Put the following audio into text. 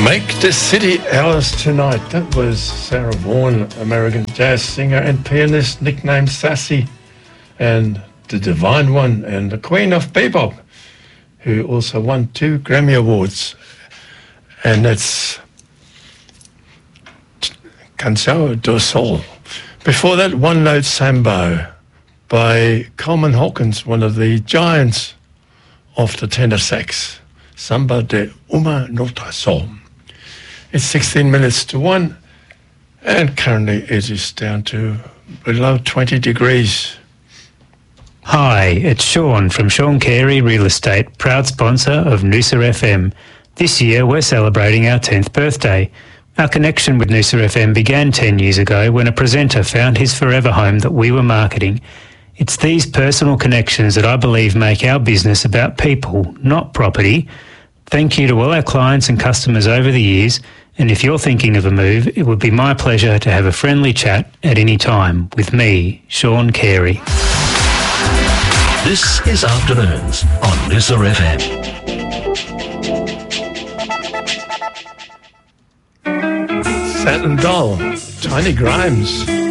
Make the City Ours Tonight. That was Sarah Vaughan, American jazz singer and pianist, nicknamed Sassy, and the Divine One, and the Queen of Bebop, who also won 2 Grammy Awards. And that's Canção do Sol. Before that, One Note Sambo by Coleman Hawkins, one of the giants of the tenor sax. Samba de Uma Nota Sol. It's 16 minutes to 1, and currently it is down to below 20 degrees. Hi, it's Sean from Sean Carey Real Estate, proud sponsor of Noosa FM. This year we're celebrating our 10th birthday. Our connection with Noosa FM began 10 years ago when a presenter found his forever home that we were marketing. It's these personal connections that I believe make our business about people, not property. Thank you to all our clients and customers over the years, and if you're thinking of a move, it would be my pleasure to have a friendly chat at any time with me, Sean Carey. This is Afternoons on Noosa FM. Satin Doll, Tiny Grimes.